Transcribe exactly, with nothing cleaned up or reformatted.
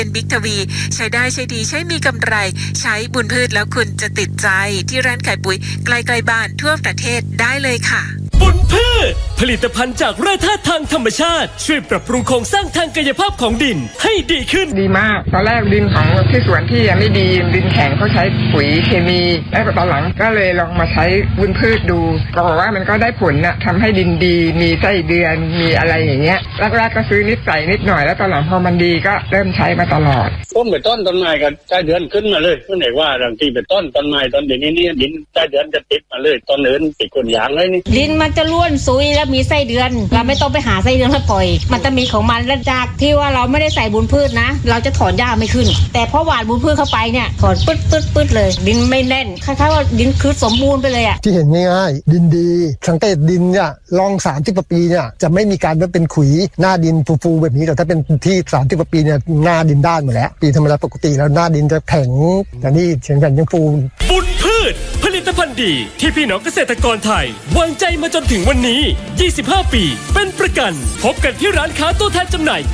เป็นบิ๊กทวีใช้ได้ใช้ดีใช้มีกำไรใช้บุญพืชแล้วคุณจะติดใจที่ร้านขายปุ๋ยใกล้ๆบ้านทั่วประเทศได้เลยค่ะบุญพืชผลิตภัณฑ์จากแร่ธาตุทางธรรมชาติช่วยปรับปรุงโครงสร้างทางกายภาพของดินให้ดีขึ้นดีมากตอนแรกดินของที่สวนที่ยังไม่ดีดินแข็งเขาใช้ปุ๋ยเคมีแล้วตอนหลังก็เลยลองมาใช้บุญพืชดูก็บอกว่ามันก็ได้ผลนะทำให้ดินดีมีไส้เดือนมีอะไรอย่างเงี้ยแรกๆก็ซื้อนิดใส่นิดหน่อยแล้วตอนหลังพอมันดีก็เริ่มใช้มาตลอดต้นไปต้นต้นไม้กันใต้เดือนขึ้นมาเลยก็ไหนว่าบางทีไปต้นต้นไม้ต้นเดี๋ยวนี้นี่ดินใต้เดือนจะติดมาเลยต้นอื่นติดคนยางเลยนี่ดินมันจะล้วนซุยแล้วมีไส้เดือนเราไม่ต้องไปหาไส้เดือนมาปล่อยมันจะมีของมันและจากที่ว่าเราไม่ได้ใส่บุญพืชนะเราจะถอนหญ้าไม่ขึ้นแต่พอหว่านบุญพืชเข้าไปเนี่ยถอนปึ๊ดปึ๊ดปึ๊ดเลยดินไม่แน่นคล้ายๆว่าดินคือสมบูรณ์ไปเลยอ่ะที่เห็นง่ายๆดินดีสังเกตดินเนี่ยลองสามสิบกว่าปีเนี่ยจะไม่มีการเป็นขุยหน้าดินฟูๆแบบนี้แต่ถ้าเป็นที่สามสิบกว่าปีเนี่ยหน้าดินด้านหมดแล้วปีธรรมดาปกติแล้วหน้าดินจะแข็งแต่นี่เฉียงแข็งยังฟูบุญพืชผลิตภัณฑ์ดีที่พี่น้องเกษตรกรไทยวางใจมาจนถึงวันนี้ยี่สิบห้าปีเป็นประกันพบกันที่ร้านค้าตัวแทนจำหน่าย